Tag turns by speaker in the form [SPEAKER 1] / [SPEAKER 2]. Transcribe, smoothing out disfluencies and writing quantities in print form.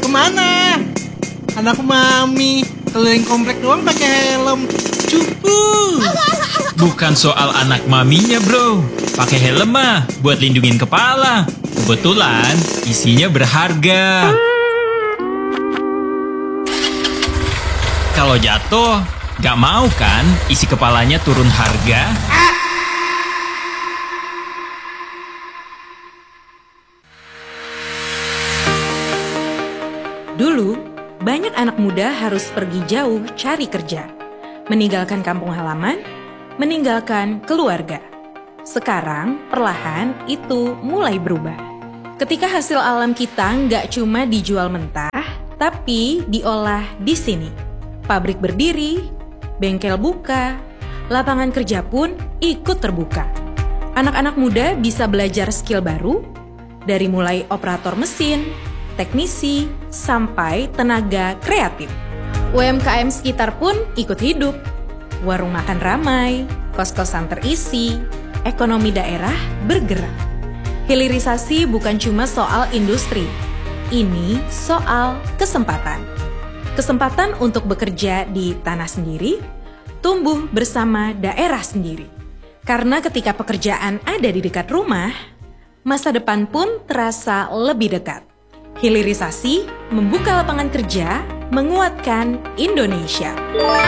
[SPEAKER 1] kemana? Anak mami keliling komplek doang pakai helm. Cukup.
[SPEAKER 2] Bukan soal anak maminya, bro. Pakai helm mah buat lindungin kepala. Kebetulan isinya berharga. Kalau jatuh, gak mau kan isi kepalanya turun harga?
[SPEAKER 3] Dulu, banyak anak muda harus pergi jauh cari kerja, meninggalkan kampung halaman, meninggalkan keluarga. Sekarang, perlahan itu mulai berubah. Ketika hasil alam kita nggak cuma dijual mentah, tapi diolah di sini. Pabrik berdiri, bengkel buka, lapangan kerja pun ikut terbuka. Anak-anak muda bisa belajar skill baru, dari mulai operator mesin, teknisi, sampai tenaga kreatif. UMKM sekitar pun ikut hidup. Warung makan ramai, kos-kosan terisi, ekonomi daerah bergerak. Hilirisasi bukan cuma soal industri, ini soal kesempatan. Kesempatan untuk bekerja di tanah sendiri, tumbuh bersama daerah sendiri. Karena ketika pekerjaan ada di dekat rumah, masa depan pun terasa lebih dekat. Hilirisasi membuka lapangan kerja, menguatkan Indonesia.